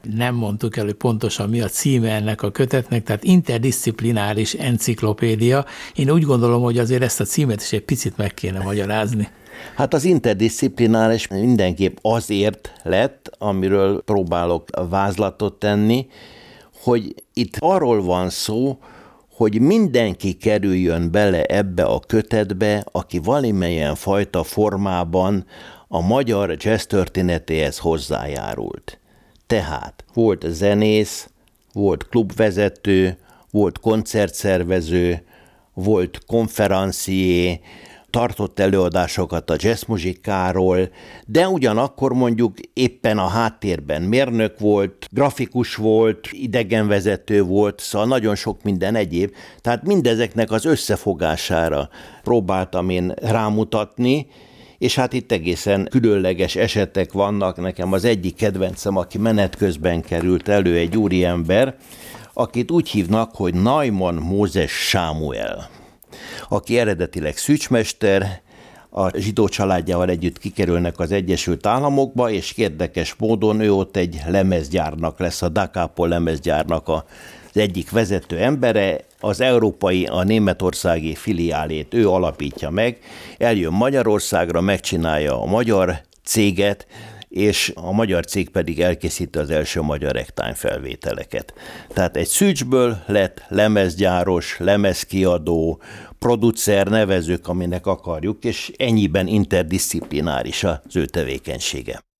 Nem mondtuk el, hogy pontosan mi a címe ennek a kötetnek, tehát interdisziplináris enciklopédia. Én úgy gondolom, hogy azért ezt a címet is egy picit meg kéne magyarázni. Hát az interdisziplináris mindenképp azért lett, amiről próbálok vázlatot tenni, hogy itt arról van szó, hogy mindenki kerüljön bele ebbe a kötetbe, aki valamilyen fajta formában a magyar jazz történetéhez hozzájárult. Tehát volt zenész, volt klubvezető, volt koncertszervező, volt konferencié, tartott előadásokat a jazzmuzikáról, de ugyanakkor mondjuk éppen a háttérben mérnök volt, grafikus volt, idegenvezető volt, szóval nagyon sok minden egyéb. Tehát mindezeknek az összefogására próbáltam én rámutatni, és hát itt egészen különleges esetek vannak. Nekem az egyik kedvencem, aki menet közben került elő, egy úriember, akit úgy hívnak, hogy Neumann Mózes Sámuel, aki eredetileg szűcsmester, a zsidó családjával együtt kikerülnek az Egyesült Államokba, és érdekes módon ő ott egy lemezgyárnak lesz, a Da Capo lemezgyárnak az egyik vezető embere, az európai, a németországi filiálét ő alapítja meg, eljön Magyarországra, megcsinálja a magyar céget, és a magyar cég pedig elkészíti az első magyar ragtime felvételeket. Tehát egy szűcsből lett lemezgyáros, lemezkiadó, producer, nevezők, aminek akarjuk, és ennyiben interdisziplináris az ő tevékenysége.